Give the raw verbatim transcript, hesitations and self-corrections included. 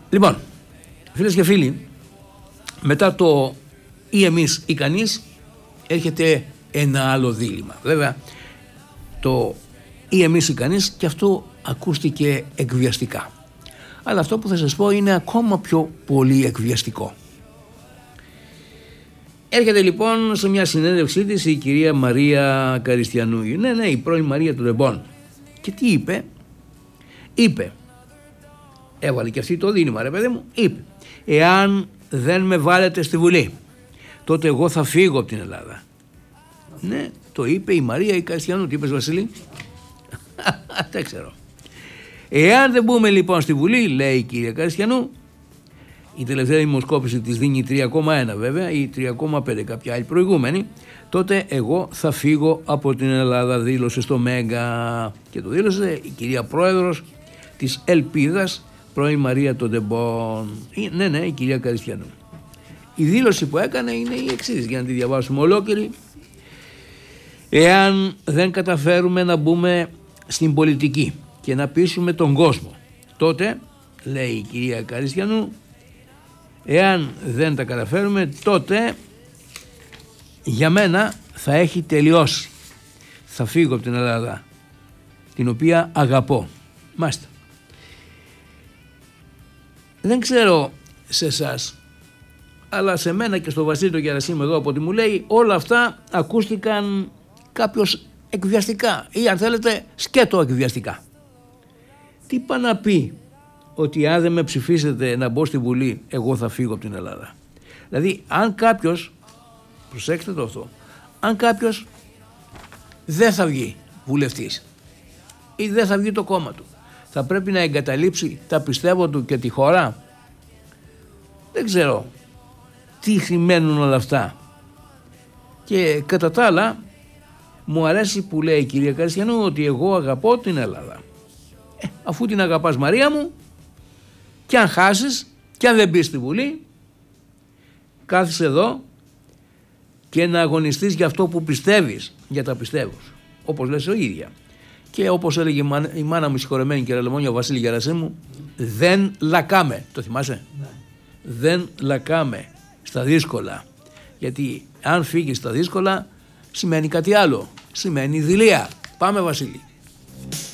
Λοιπόν, φίλες και φίλοι, μετά το ή εμείς ή κανείς έρχεται ένα άλλο δίλημμα. Βέβαια, το ή εμείς ή κανείς και αυτό ακούστηκε εκβιαστικά. Αλλά αυτό που θα σας πω είναι ακόμα πιο πολύ εκβιαστικό. Έρχεται λοιπόν σε μια συνέντευξή της η κυρία Μαρία Καριστιανού. Ναι, ναι, η πρώην Μαρία του Ρεμπόν. Και τι είπε? Είπε, έβαλε και αυτή το δίλημμα, ρε παιδί μου, είπε, εάν δεν με βάλετε στη Βουλή, τότε εγώ θα φύγω από την Ελλάδα. Ναι, το είπε η Μαρία η Καριστιανού. Τι είπες, Βασίλη? Δεν ξέρω. Εάν δεν μπούμε λοιπόν στη Βουλή, λέει η κυρία Καριστιανού, η τελευταία δημοσκόπηση της δίνει τρία κόμμα ένα βέβαια ή τρία κόμμα πέντε κάποια άλλη προηγούμενη, τότε εγώ θα φύγω από την Ελλάδα, δήλωσε στο Μέγκα. Και το δήλωσε η κυρία Πρόεδρος της Ελπίδας, πρώην Μαρία των Ντεμπόν. Ναι, ναι, η κυρία Καριστιανού. Η δήλωση που έκανε είναι η εξής, για να τη διαβάσουμε ολόκληρη. Εάν δεν καταφέρουμε να μπούμε στην πολιτική και να πείσουμε τον κόσμο, τότε, λέει η κυρία Καριστιανού, εάν δεν τα καταφέρουμε, τότε για μένα θα έχει τελειώσει. Θα φύγω από την Ελλάδα, την οποία αγαπώ. Μάλιστα. Δεν ξέρω σε εσάς, αλλά σε μένα και στο Βασίλη το Γερασίμ εδώ από ό,τι μου λέει, όλα αυτά ακούστηκαν κάποιος εκβιαστικά ή αν θέλετε σκέτο εκβιαστικά. Τι πάει να πει ότι αν δεν με ψηφίσετε να μπω στη Βουλή, εγώ θα φύγω από την Ελλάδα? Δηλαδή αν κάποιος, προσέξτε το αυτό, αν κάποιος δεν θα βγει βουλευτής ή δεν θα βγει το κόμμα του, θα πρέπει να εγκαταλείψει τα πιστεύω του και τη χώρα? Δεν ξέρω τι σημαίνουν όλα αυτά. Και κατά τα άλλα μου αρέσει που λέει η κυρία Καριστιανού ότι εγώ αγαπώ την Ελλάδα. Ε, αφού την αγαπάς, Μαρία μου, και αν χάσεις και αν δεν μπεις στη Βουλή, κάθεσαι εδώ και να αγωνιστείς για αυτό που πιστεύεις, για τα πιστεύω σου, όπως λες ο ίδια. Και όπως έλεγε η μάνα, η μάνα μου συγχωρεμένη και ρελεμόνια, ο Βασίλη Γερασίμου, δεν λακάμε. Το θυμάσαι? Ναι. Δεν λακάμε στα δύσκολα. Γιατί αν φύγεις στα δύσκολα σημαίνει κάτι άλλο. Σημαίνει δειλία. Πάμε, Βασίλη.